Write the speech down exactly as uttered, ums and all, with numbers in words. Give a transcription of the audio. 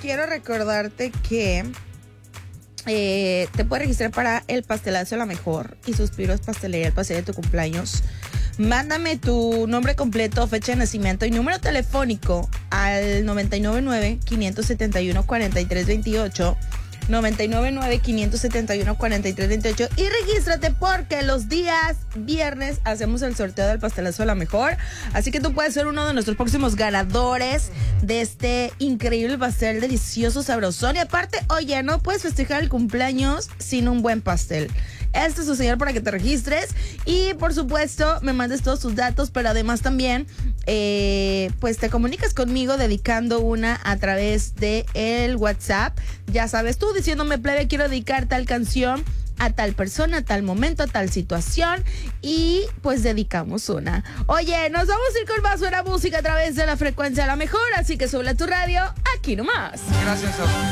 quiero recordarte que eh, te puedes registrar para el pastelazo a la mejor y Suspiros Pastelería, el pastel de tu cumpleaños. Mándame tu nombre completo, fecha de nacimiento y número telefónico al noventa y nueve nueve, quinientos setenta y uno, cuarenta y tres veintiocho. noventa y nueve nueve, quinientos setenta y uno, cuarenta y tres veintiocho y regístrate porque los días viernes hacemos el sorteo del pastelazo a la mejor, así que tú puedes ser uno de nuestros próximos ganadores de este increíble pastel delicioso, sabrosón. Y aparte, oye, no puedes festejar el cumpleaños sin un buen pastel. Este es su señal para que te registres y por supuesto me mandes todos tus datos, pero además también eh, pues te comunicas conmigo dedicando una a través de el WhatsApp. Ya sabes, tú diciéndome, plebe, quiero dedicar tal canción a tal persona, a tal momento, a tal situación y pues dedicamos una. Oye, nos vamos a ir con más buena música a través de la frecuencia de la mejor, así que sube a tu radio aquí nomás. Gracias a